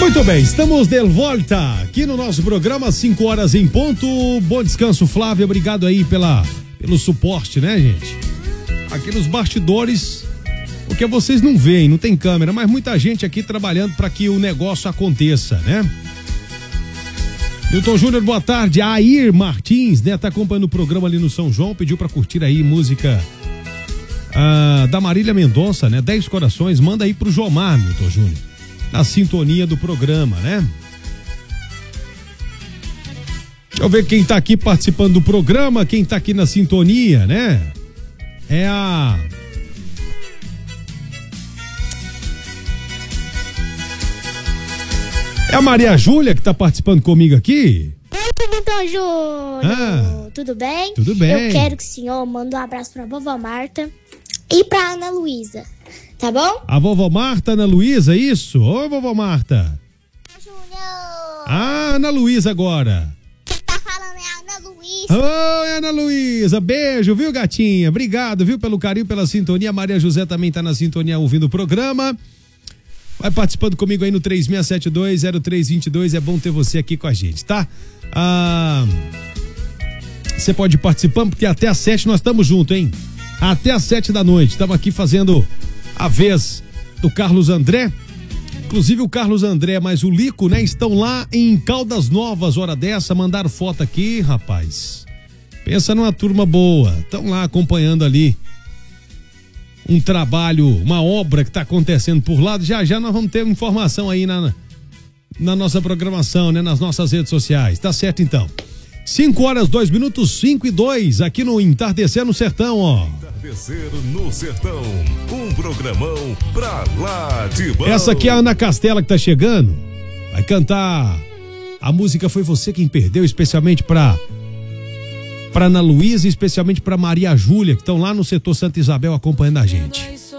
Muito bem, estamos de volta aqui no nosso programa, 5 horas em ponto. Bom descanso, Flávia, obrigado aí pelo suporte, né, gente? Aqui nos bastidores, porque vocês não veem, não tem câmera, mas muita gente aqui trabalhando para que o negócio aconteça, né? Milton Júnior, boa tarde. Air Martins, né, tá acompanhando o programa ali no São João, pediu para curtir aí música da Marília Mendonça, né? 10 Corações, manda aí pro Jomar, Milton Júnior, na sintonia do programa, né? Deixa eu ver quem tá aqui participando do programa, quem tá aqui na sintonia, né? É a Maria Júlia que tá participando comigo aqui. Oi, Milton Júnior. Tudo bem? Tudo bem. Eu quero que o senhor mande um abraço pra vovó Marta e pra Ana Luísa, tá bom? A vovó Marta, Ana Luísa, isso? Oi, vovó Marta. Júnior. Ana Luísa agora. Quem tá falando é a Ana Luísa. Oi, Ana Luísa, beijo, viu, gatinha? Obrigado, viu, pelo carinho, pela sintonia. A Maria José também tá na sintonia ouvindo o programa. Vai participando comigo aí no 3672-0322. É bom ter você aqui com a gente, tá? Você pode ir participando, porque até às 7 nós estamos juntos, hein? Até às 7 da noite. Estamos aqui fazendo a vez do Carlos André. Inclusive o Carlos André, mas o Lico, né? Estão lá em Caldas Novas, hora dessa. Mandaram foto aqui, rapaz. Pensa numa turma boa. Estão lá acompanhando ali um trabalho, uma obra que está acontecendo por lá. Já nós vamos ter informação aí na nossa programação, né? Nas nossas redes sociais. Tá certo, então. 5 horas, 2 minutos, 5 e 2, aqui no Entardecer no Sertão, ó. Entardecer no Sertão, um programão pra lá de bom. Essa aqui é a Ana Castela que tá chegando. Vai cantar a música Foi Você Quem Perdeu, especialmente pra Ana Luísa e especialmente pra Maria Júlia, que estão lá no setor Santa Isabel acompanhando a gente.